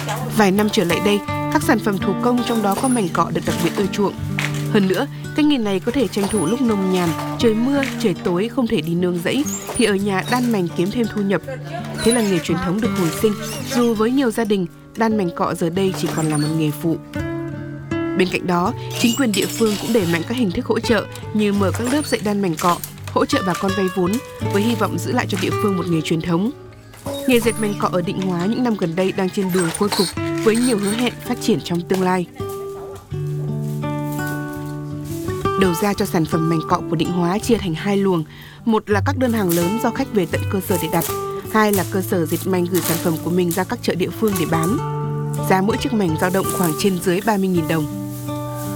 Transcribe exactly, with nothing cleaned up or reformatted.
Vài năm trở lại đây, các sản phẩm thủ công trong đó có mảnh cọ được đặc biệt ưa chuộng. Hơn nữa, cách nghề này có thể tranh thủ lúc nông nhàn, trời mưa, trời tối không thể đi nương rẫy thì ở nhà đan mảnh kiếm thêm thu nhập. Thế là nghề truyền thống được hồi sinh, dù với nhiều gia đình, đan mảnh cọ giờ đây chỉ còn là một nghề phụ. Bên cạnh đó, chính quyền địa phương cũng đẩy mạnh các hình thức hỗ trợ như mở các lớp dạy đan mảnh cọ, hỗ trợ bà con vay vốn với hy vọng giữ lại cho địa phương một nghề truyền thống. Nghề dệt mảnh cọ ở Định Hóa những năm gần đây đang trên đường khôi phục với nhiều hứa hẹn phát triển trong tương lai. Đầu ra cho sản phẩm mảnh cọ của Định Hóa chia thành hai luồng, một là các đơn hàng lớn do khách về tận cơ sở để đặt, hai là cơ sở dệt mảnh gửi sản phẩm của mình ra các chợ địa phương để bán. Giá mỗi chiếc mảnh dao động khoảng trên dưới ba mươi nghìn đồng.